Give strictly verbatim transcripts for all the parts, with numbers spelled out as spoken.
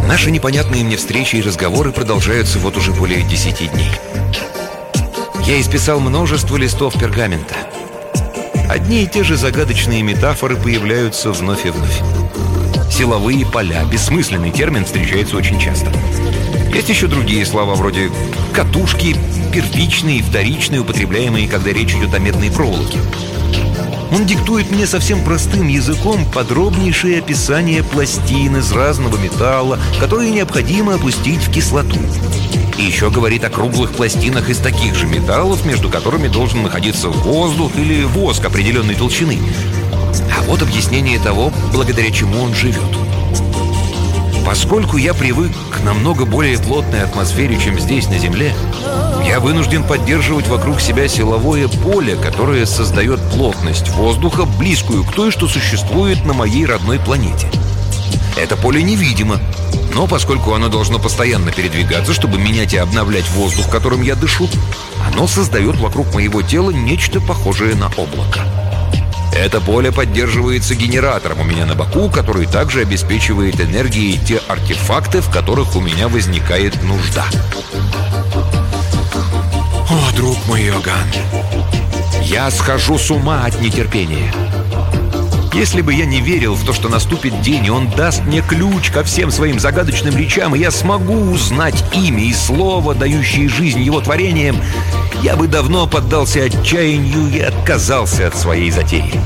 Наши непонятные мне встречи и разговоры продолжаются вот уже более десяти дней. Я исписал множество листов пергамента. Одни и те же загадочные метафоры появляются вновь и вновь. Силовые поля, бессмысленный термин, встречается очень часто. Есть еще другие слова вроде катушки, первичные и вторичные, употребляемые, когда речь идет о медной проволоке. Он диктует мне совсем простым языком подробнейшее описание пластин из разного металла, которые необходимо опустить в кислоту. И еще говорит о круглых пластинах из таких же металлов, между которыми должен находиться воздух или воск определенной толщины. А вот объяснение того, благодаря чему он живет. Поскольку я привык к намного более плотной атмосфере, чем здесь, на Земле, я вынужден поддерживать вокруг себя силовое поле, которое создает плотность воздуха, близкую к той, что существует на моей родной планете. Это поле невидимо, но поскольку оно должно постоянно передвигаться, чтобы менять и обновлять воздух, которым я дышу, оно создает вокруг моего тела нечто похожее на облако. Это поле поддерживается генератором у меня на боку, который также обеспечивает энергией те артефакты, в которых у меня возникает нужда. О, друг мой Иоганн, я схожу с ума от нетерпения. Если бы я не верил в то, что наступит день, и он даст мне ключ ко всем своим загадочным речам, и я смогу узнать имя и слово, дающие жизнь его творениям, я бы давно поддался отчаянию и отказался от своей затеи.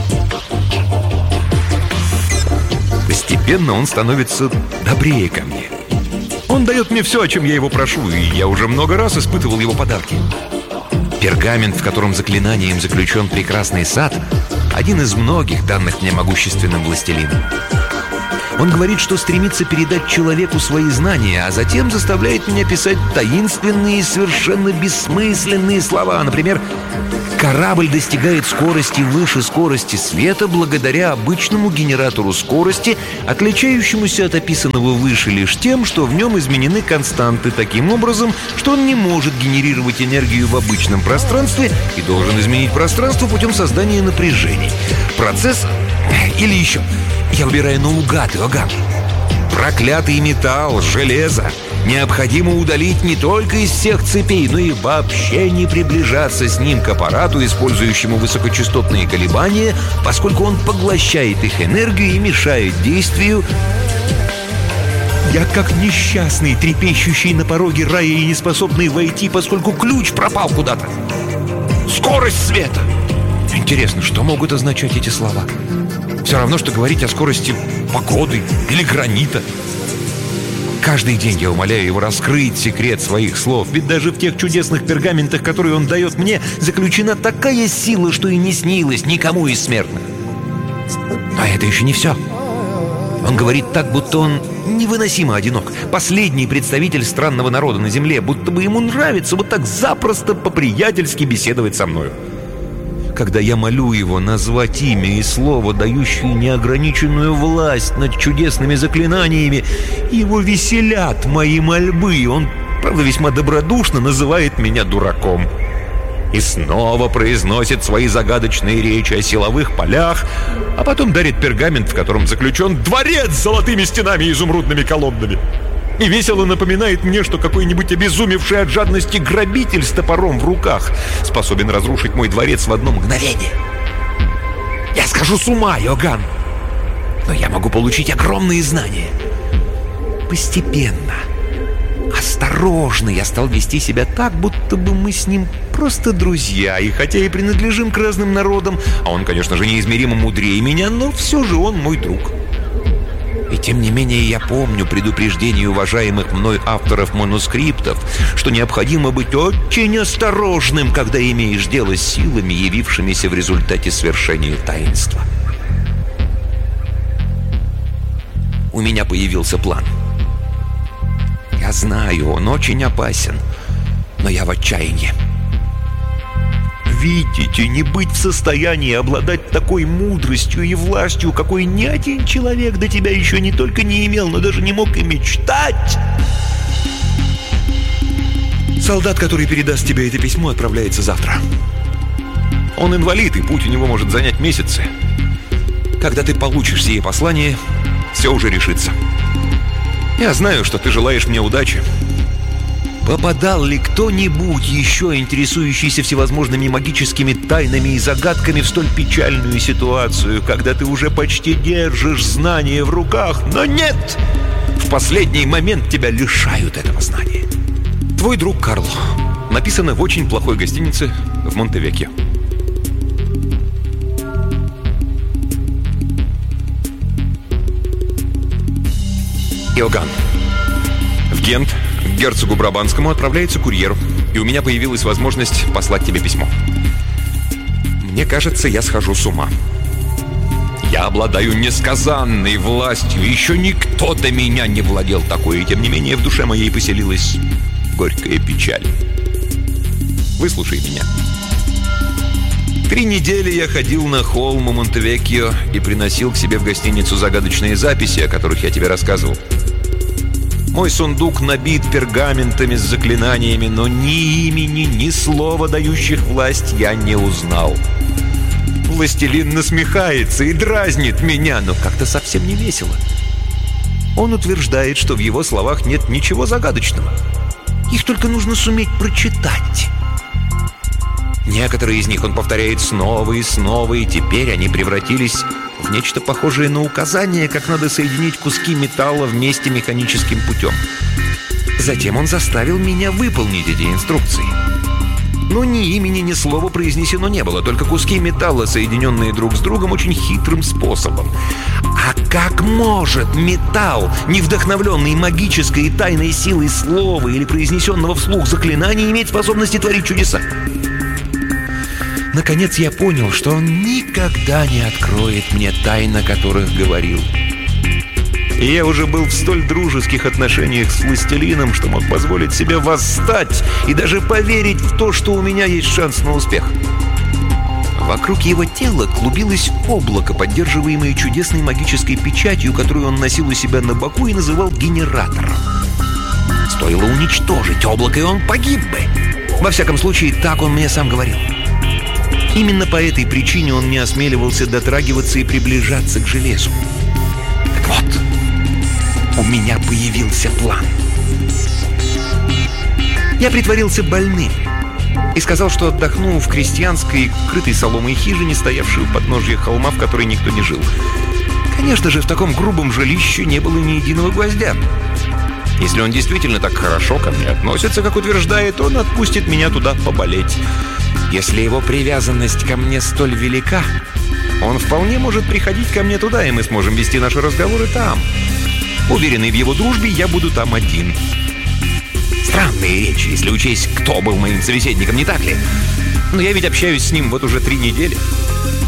Постепенно он становится добрее ко мне. Он дает мне все, о чем я его прошу, и я уже много раз испытывал его подарки. Пергамент, в котором заклинанием заключен прекрасный сад, один из многих, данных мне могущественным властелином. Он говорит, что стремится передать человеку свои знания, а затем заставляет меня писать таинственные и совершенно бессмысленные слова. Например, корабль достигает скорости выше скорости света благодаря обычному генератору скорости, отличающемуся от описанного выше лишь тем, что в нем изменены константы таким образом, что он не может генерировать энергию в обычном пространстве и должен изменить пространство путем создания напряжений. Процесс... Или еще... Я выбираю наугад, Иоганн. Проклятый металл, железо необходимо удалить не только из всех цепей, но и вообще не приближаться с ним к аппарату, использующему высокочастотные колебания, поскольку он поглощает их энергию и мешает действию. Я как несчастный, трепещущий на пороге рая и не способный войти, поскольку ключ пропал куда-то. Скорость света! Интересно, что могут означать эти слова? Все равно, что говорить о скорости погоды или гранита. Каждый день я умоляю его раскрыть секрет своих слов, ведь даже в тех чудесных пергаментах, которые он дает мне, заключена такая сила, что и не снилась никому из смертных. Но это еще не все. Он говорит так, будто он невыносимо одинок, последний представитель странного народа на земле, будто бы ему нравится вот так запросто по-приятельски беседовать со мною. Когда я молю его назвать имя и слово, дающие неограниченную власть над чудесными заклинаниями, его веселят мои мольбы. Он, правда, весьма добродушно называет меня дураком. И снова произносит свои загадочные речи о силовых полях, а потом дарит пергамент, в котором заключен дворец с золотыми стенами и изумрудными колоннами. И весело напоминает мне, что какой-нибудь обезумевший от жадности грабитель с топором в руках способен разрушить мой дворец в одно мгновение. Я схожу с ума, Иоганн, но я могу получить огромные знания. Постепенно, осторожно я стал вести себя так, будто бы мы с ним просто друзья. И хотя и принадлежим к разным народам, а он, конечно же, неизмеримо мудрее меня, но все же он мой друг. И тем не менее я помню предупреждение уважаемых мной авторов манускриптов, что необходимо быть очень осторожным, когда имеешь дело с силами, явившимися в результате свершения таинства. У меня появился план. Я знаю, он очень опасен, но я в отчаянии. Видите, не быть в состоянии обладать такой мудростью и властью, какой ни один человек до тебя еще не только не имел, но даже не мог и мечтать. Солдат, который передаст тебе это письмо, отправляется завтра. Он инвалид, и путь у него может занять месяцы. Когда ты получишь сие послание, все уже решится. Я знаю, что ты желаешь мне удачи. Попадал ли кто-нибудь еще, интересующийся всевозможными магическими тайнами и загадками, в столь печальную ситуацию, когда ты уже почти держишь знания в руках, но нет! В последний момент тебя лишают этого знания. Твой друг Карл. Написано в очень плохой гостинице в Монтевекьо. Иоганн. В Гент к герцогу Брабанскому отправляется курьер, и у меня появилась возможность послать тебе письмо. Мне кажется, я схожу с ума. Я обладаю несказанной властью. Еще никто до меня не владел такой, и тем не менее в душе моей поселилась горькая печаль. Выслушай меня. Три недели я ходил на холм у Монтевекьо и приносил к себе в гостиницу загадочные записи, о которых я тебе рассказывал. Мой сундук набит пергаментами с заклинаниями, но ни имени, ни слова, дающих власть, я не узнал. Властелин насмехается и дразнит меня, но как-то совсем не весело. Он утверждает, что в его словах нет ничего загадочного. Их только нужно суметь прочитать. Некоторые из них он повторяет снова и снова, и теперь они превратились в нечто похожее на указание, как надо соединить куски металла вместе механическим путем. Затем он заставил меня выполнить эти инструкции. Но ни имени, ни слова произнесено не было, только куски металла, соединенные друг с другом очень хитрым способом. А как может металл, не вдохновленный магической и тайной силой слова или произнесенного вслух заклинания, иметь способности творить чудеса? Наконец я понял, что он никогда не откроет мне тайн, о которых говорил. И я уже был в столь дружеских отношениях с властелином, что мог позволить себе восстать и даже поверить в то, что у меня есть шанс на успех. Вокруг его тела клубилось облако, поддерживаемое чудесной магической печатью, которую он носил у себя на боку и называл генератором. Стоило уничтожить облако, и он погиб бы. Во всяком случае, так он мне сам говорил. Именно по этой причине он не осмеливался дотрагиваться и приближаться к железу. Так вот, у меня появился план. Я притворился больным и сказал, что отдохну в крестьянской, крытой соломой хижине, стоявшей у подножья холма, в которой никто не жил. Конечно же, в таком грубом жилище не было ни единого гвоздя. Если он действительно так хорошо ко мне относится, как утверждает, он отпустит меня туда поболеть. Если его привязанность ко мне столь велика, он вполне может приходить ко мне туда, и мы сможем вести наши разговоры там. Уверенный в его дружбе, я буду там один. Странные речи, если учесть, кто был моим собеседником, не так ли? Но я ведь общаюсь с ним вот уже три недели.